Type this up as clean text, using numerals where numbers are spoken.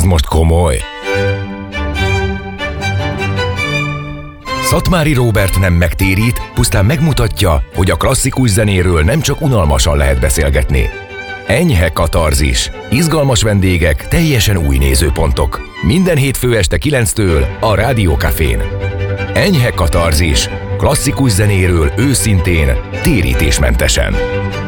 most komoly. Szatmári Róbert nem megtérít, pusztán megmutatja, hogy a klasszikus zenéről nem csak unalmasan lehet beszélgetni. Enyhe katarzis. Izgalmas vendégek, teljesen új nézőpontok. Minden hétfő este 9-től a Rádió Cafén. Enyhe katarzis. Klasszikus zenéről őszintén, térítésmentesen.